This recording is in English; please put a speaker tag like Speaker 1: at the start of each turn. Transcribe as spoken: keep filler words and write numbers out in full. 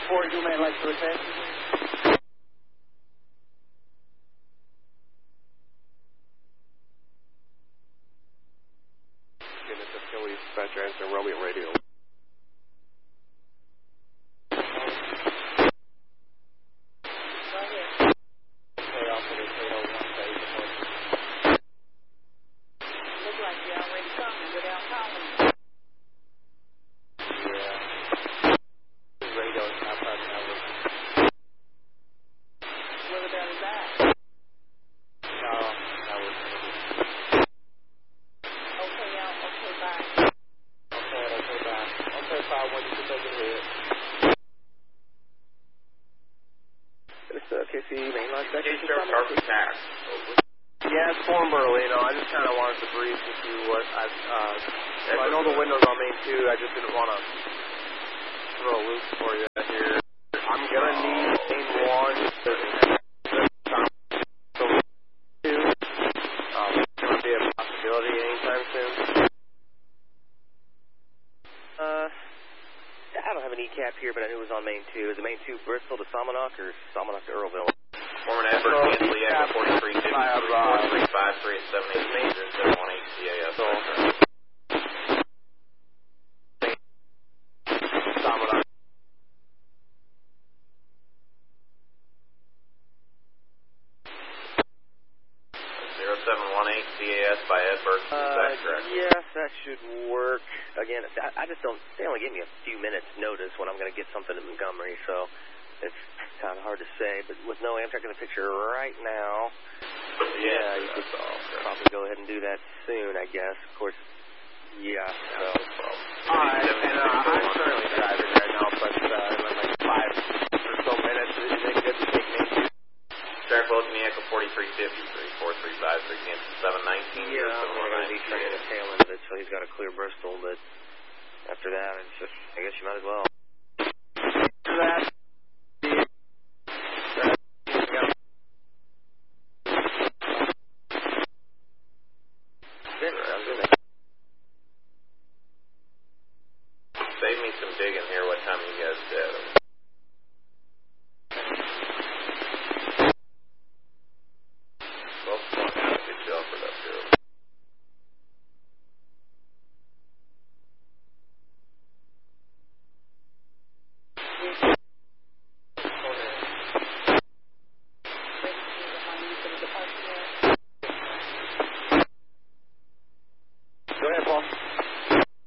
Speaker 1: four, you may like to attend.
Speaker 2: Unit to Philly dispatcher, answer Romeo radio. Yeah, it's Form Burley, you know, I just kind of wanted to brief to see what I, uh, I know the window's on main two, I just didn't want to throw a loop for you here. I'm going to need main one to two. Um, it's going to be a possibility anytime soon.
Speaker 3: Uh, I don't have an E CAP here, but I knew it was on main two. Is it main two Bristol to Salmonaught or Salmonaught to Earlville?
Speaker 4: Former Edward, cancel the Echo forty-three fifty, four three five three at seven eight major, seven one eight C A S. zero seven one eight C A S by Ed Burke, is that correct?
Speaker 3: Yes, that should work. Again, I, I just don't, they only gave me a few minutes notice when I'm going to get something in Montgomery, so it's kind of hard to say, but with no Amtrak in the picture right now, yeah, you could probably go ahead and do that soon, I guess. Of course, yeah, so.
Speaker 2: All right, and uh, I'm currently driving right now, but uh, in like five or so minutes, is it good to take main two?
Speaker 4: Track Wilson, Echo forty-three fifty, three four three five, three cancel seven nineteen.
Speaker 3: Yeah, we're going to be trying to tail end of it, so he's got a clear Bristol, but after that, it's just, I guess you might as well.
Speaker 2: That.
Speaker 4: Save me some digging here